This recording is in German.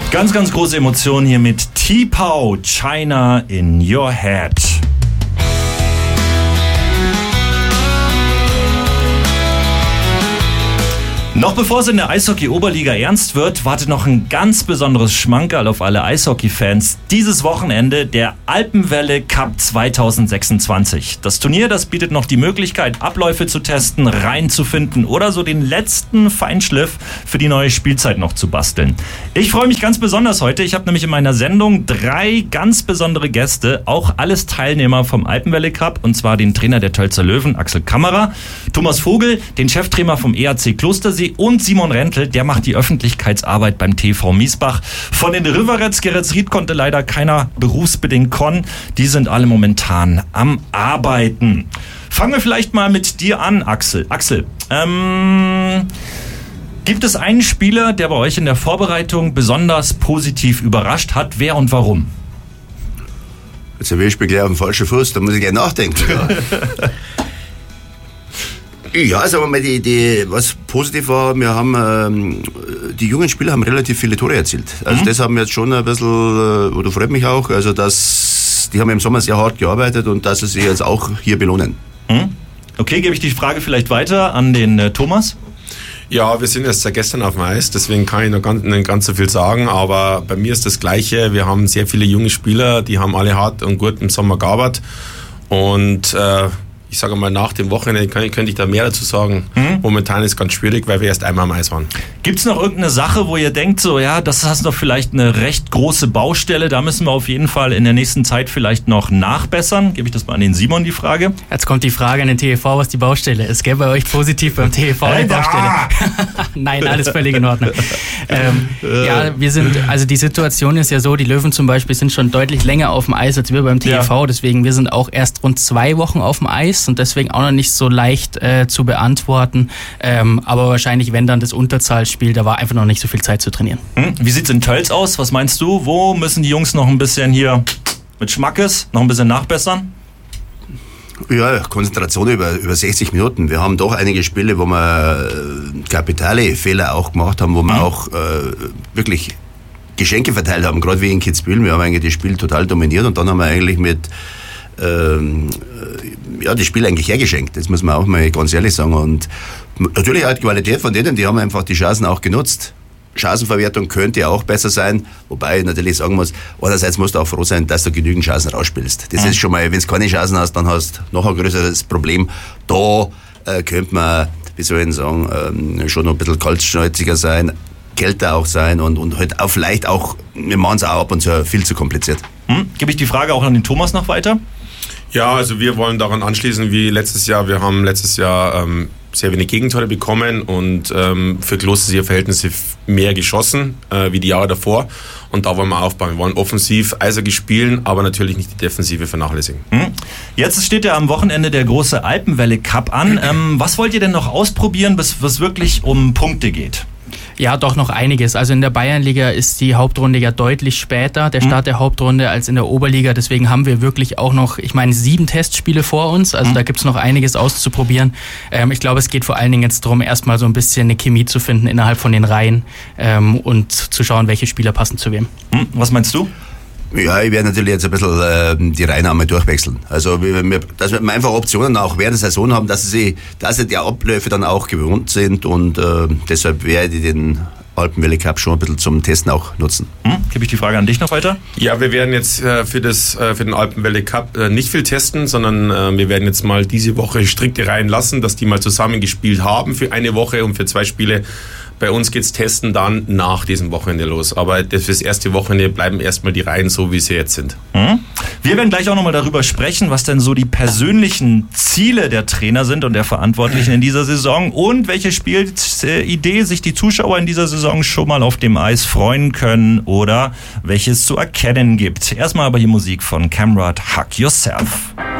Ganz, ganz große Emotionen hier mit T-Pow, China in Your Head. Noch bevor es in der Eishockey-Oberliga ernst wird, wartet noch ein ganz besonderes Schmankerl auf alle Eishockey-Fans. Dieses Wochenende der Alpenwelle Cup 2026. Das Turnier, das bietet noch die Möglichkeit, Abläufe zu testen, Reihen zu finden oder so den letzten Feinschliff für die neue Spielzeit noch zu basteln. Ich freue mich ganz besonders heute. Ich habe nämlich in meiner Sendung 3 ganz besondere Gäste, auch alles Teilnehmer vom Alpenwelle Cup, und zwar den Trainer der Tölzer Löwen, Axel Kammerer, Thomas Vogel, den Cheftrainer vom EAC Klostersee, und Simon Rentel, der macht die Öffentlichkeitsarbeit beim TV Miesbach. Von den Riverets Geretsried konnte leider keiner berufsbedingt kommen. Die sind alle momentan am Arbeiten. Fangen wir vielleicht mal mit dir an, Axel. Axel, gibt es einen Spieler, der bei euch in der Vorbereitung besonders positiv überrascht hat? Wer und warum? Jetzt erwische ich mich gleich auf den falschen Fuß, da muss ich gleich nachdenken. Ja. Ja, sagen wir mal, was positiv war, wir haben, die jungen Spieler haben relativ viele Tore erzielt. Also das haben wir jetzt schon ein bisschen, oder freut mich auch, also die haben im Sommer sehr hart gearbeitet und dass sie sich jetzt auch hier belohnen. Okay, gebe ich die Frage vielleicht weiter an den Thomas. Ja, wir sind erst seit gestern auf dem Eis, deswegen kann ich noch nicht ganz so viel sagen, aber bei mir ist das Gleiche. Wir haben sehr viele junge Spieler, die haben alle hart und gut im Sommer gearbeitet und ich sage mal, nach dem Wochenende könnte ich da mehr dazu sagen. Momentan ist es ganz schwierig, weil wir erst einmal am Eis waren. Gibt es noch irgendeine Sache, wo ihr denkt, so ja, das ist doch vielleicht eine recht große Baustelle, da müssen wir auf jeden Fall in der nächsten Zeit vielleicht noch nachbessern? Gebe ich das mal an den Simon, die Frage. Jetzt kommt die Frage an den TV, was die Baustelle ist. Gell, bei euch positiv beim TV die Baustelle? Nein, alles völlig in Ordnung. Ja, also die Situation ist ja so, die Löwen zum Beispiel sind schon deutlich länger auf dem Eis als wir beim TV, deswegen wir sind auch erst rund 2 Wochen auf dem Eis und deswegen auch noch nicht so leicht zu beantworten. Aber wahrscheinlich, wenn dann das Unterzahlspiel, da war einfach noch nicht so viel Zeit zu trainieren. Wie sieht's in Tölz aus? Was meinst du? Wo müssen die Jungs noch ein bisschen hier mit Schmackes noch ein bisschen nachbessern? Ja, Konzentration über 60 Minuten. Wir haben doch einige Spiele, wo wir kapitale Fehler auch gemacht haben, wo wir auch wirklich Geschenke verteilt haben, gerade wie in Kitzbühel. Wir haben eigentlich das Spiel total dominiert und dann haben wir eigentlich das Spiel eigentlich hergeschenkt. Das muss man auch mal ganz ehrlich sagen. Und natürlich auch die Qualität von denen, die haben einfach die Chancen auch genutzt. Chancenverwertung könnte auch besser sein, wobei ich natürlich sagen muss, einerseits musst du auch froh sein, dass du genügend Chancen rausspielst. Das ist schon mal, wenn du keine Chancen hast, dann hast du noch ein größeres Problem. Da könnte man, wie soll ich sagen, schon noch ein bisschen kaltschnäuziger sein, kälter auch sein und halt auch vielleicht auch, wir machen es auch ab und zu viel zu kompliziert. Gebe ich die Frage auch an den Thomas noch weiter? Ja, also wir wollen daran anschließen wie letztes Jahr. Wir haben letztes Jahr sehr wenig Gegentore bekommen und für Klostersee Verhältnisse mehr geschossen wie die Jahre davor. Und da wollen wir aufbauen. Wir wollen offensiv Eishockey spielen, aber natürlich nicht die Defensive vernachlässigen. Jetzt steht ja am Wochenende der große Alpenwelle Cup an. Was wollt ihr denn noch ausprobieren, bis es wirklich um Punkte geht? Ja, doch noch einiges. Also in der Bayernliga ist die Hauptrunde ja deutlich später, der Start der Hauptrunde, als in der Oberliga. Deswegen haben wir wirklich auch noch, 7 Testspiele vor uns. Also da gibt's noch einiges auszuprobieren. Ich glaube, es geht vor allen Dingen jetzt darum, erstmal so ein bisschen eine Chemie zu finden innerhalb von den Reihen und zu schauen, welche Spieler passen zu wem. Was meinst du? Ja, ich werde natürlich jetzt ein bisschen die Reihen einmal durchwechseln. Also, dass wir einfach Optionen auch während der Saison haben, dass sie die Abläufe dann auch gewohnt sind und deshalb werde ich den Alpenwelle Cup schon ein bisschen zum Testen auch nutzen. Gebe ich die Frage an dich noch weiter? Ja, wir werden jetzt für den Alpenwelle Cup nicht viel testen, sondern wir werden jetzt mal diese Woche strikte Reihen lassen, dass die mal zusammengespielt haben für eine Woche und für 2 Spiele. Bei uns geht's testen dann nach diesem Wochenende los. Aber fürs erste Wochenende bleiben erstmal die Reihen so, wie sie jetzt sind. Wir werden gleich auch nochmal darüber sprechen, was denn so die persönlichen Ziele der Trainer sind und der Verantwortlichen in dieser Saison und welche Spielidee sich die Zuschauer in dieser Saison schon mal auf dem Eis freuen können oder welches zu erkennen gibt. Erstmal aber die Musik von Camrad Hug Yourself.